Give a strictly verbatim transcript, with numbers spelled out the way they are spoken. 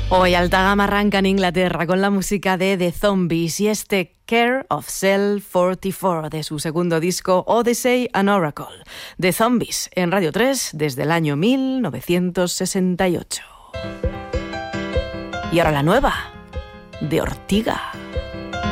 Hoy alta gama arranca en Inglaterra con la música de The Zombies y este Care of Cell cuarenta y cuatro de su segundo disco Odyssey and Oracle. The Zombies en Radio tres desde el año mil novecientos sesenta y ocho. Y ahora la nueva, de Ortiga.